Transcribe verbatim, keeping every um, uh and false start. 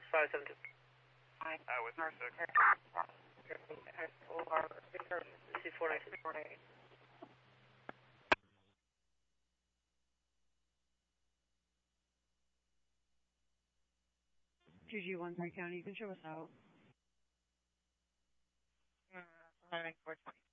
five seven two. I was six. C four nine two. G G one three County, you can show us out. Mm, four twenty.